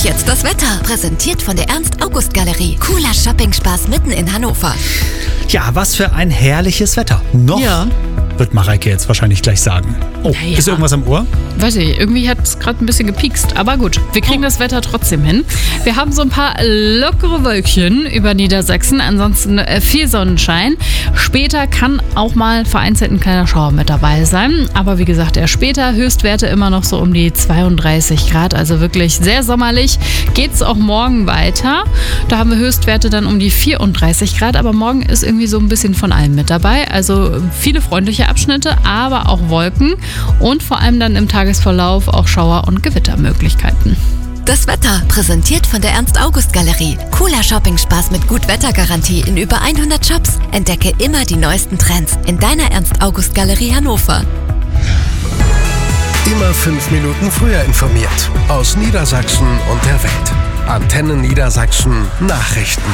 Und jetzt das Wetter, präsentiert von der Ernst-August-Galerie. Cooler Shopping-Spaß mitten in Hannover. Ja, was für ein herrliches Wetter. Noch, wird Mareike jetzt wahrscheinlich gleich sagen. Oh, Ja. Ist irgendwas am Ohr? Weiß ich, irgendwie hat es gerade ein bisschen gepiekst. Aber gut, wir kriegen das Wetter trotzdem hin. Wir haben so ein paar lockere Wölkchen über Niedersachsen. Ansonsten viel Sonnenschein. Später kann auch mal vereinzelt ein kleiner Schauer mit dabei sein. Aber wie gesagt, eher später. Höchstwerte immer noch so um die 32 Grad. Also wirklich sehr sommerlich. Geht es auch morgen weiter. Da haben wir Höchstwerte dann um die 34 Grad. Aber morgen ist irgendwie so ein bisschen von allem mit dabei. Also viele freundliche Abschnitte, aber auch Wolken. Und vor allem dann im Tagesverlauf auch Schauer- und Gewittermöglichkeiten. Das Wetter, präsentiert von der Ernst-August-Galerie. Cooler Shopping-Spaß mit Gut-Wetter-Garantie in über 100 Shops. Entdecke immer die neuesten Trends in deiner Ernst-August-Galerie Hannover. Immer 5 Minuten früher informiert. Aus Niedersachsen und der Welt. Antenne Niedersachsen Nachrichten.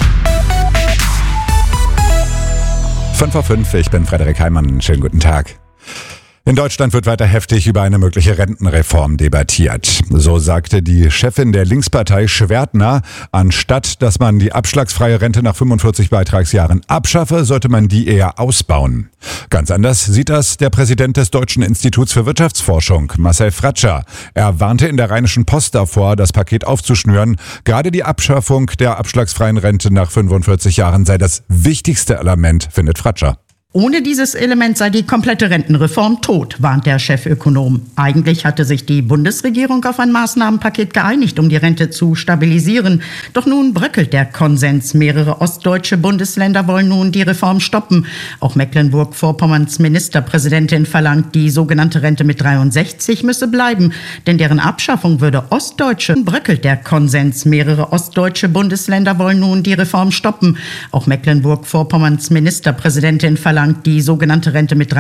5:05 Uhr, ich bin Frederik Heimann. Schönen guten Tag. In Deutschland wird weiter heftig über eine mögliche Rentenreform debattiert. So sagte die Chefin der Linkspartei Schwertner, anstatt dass man die abschlagsfreie Rente nach 45 Beitragsjahren abschaffe, sollte man die eher ausbauen. Ganz anders sieht das der Präsident des Deutschen Instituts für Wirtschaftsforschung, Marcel Fratscher. Er warnte in der Rheinischen Post davor, das Paket aufzuschnüren. Gerade die Abschaffung der abschlagsfreien Rente nach 45 Jahren sei das wichtigste Element, findet Fratscher. Ohne dieses Element sei die komplette Rentenreform tot, warnt der Chefökonom. Eigentlich hatte sich die Bundesregierung auf ein Maßnahmenpaket geeinigt, um die Rente zu stabilisieren. Doch nun bröckelt der Konsens. Mehrere ostdeutsche Bundesländer wollen nun die Reform stoppen. Auch Mecklenburg-Vorpommerns Ministerpräsidentin verlangt, die sogenannte Rente mit 63 müsse bleiben. Denn deren Abschaffung würde Ostdeutsche. Bröckelt der Konsens. Mehrere ostdeutsche Bundesländer wollen nun die Reform stoppen. Auch Mecklenburg-Vorpommerns Ministerpräsidentin verlangt, die sogenannte Rente mit